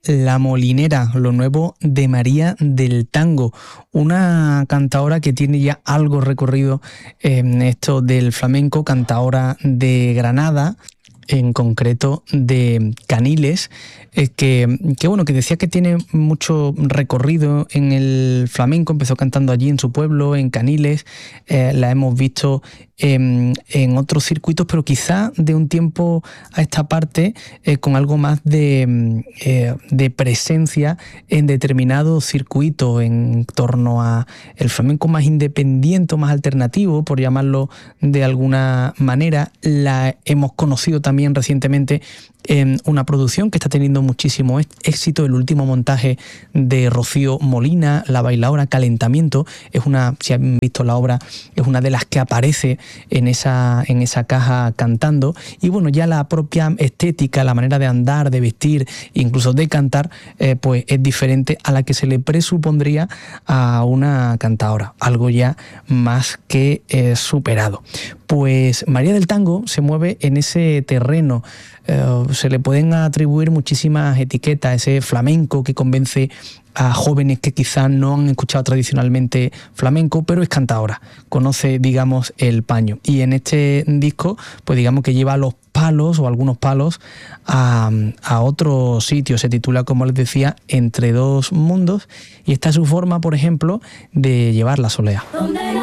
La Molinera, lo nuevo de María del Tango, una cantaora que tiene ya algo recorrido en esto del flamenco, cantaora de Granada, en concreto de Caniles, que decía que tiene mucho recorrido en el flamenco. Empezó cantando allí en su pueblo, en Caniles. La hemos visto en otros circuitos, pero quizá de un tiempo a esta parte con algo más de presencia en determinados circuitos en torno a el flamenco más independiente, más alternativo, por llamarlo de alguna manera. La hemos conocido también recientemente en una producción que está teniendo muchísimo éxito, el último montaje de Rocío Molina, La bailaora Calentamiento. Si han visto la obra, es una de las que aparece en esa caja cantando. Y bueno, ya la propia estética, la manera de andar, de vestir, incluso de cantar, pues es diferente a la que se le presupondría a una cantaora, algo ya más que superado. Pues María del Tango se mueve en ese terreno. Se le pueden atribuir muchísimas etiquetas, ese flamenco que convence a jóvenes que quizás no han escuchado tradicionalmente flamenco, pero es cantaora, conoce, digamos, el paño. Y en este disco, pues digamos que lleva los palos o algunos palos a otro sitio. Se titula, como les decía, Entre dos mundos, y esta es su forma, por ejemplo, de llevar la solea.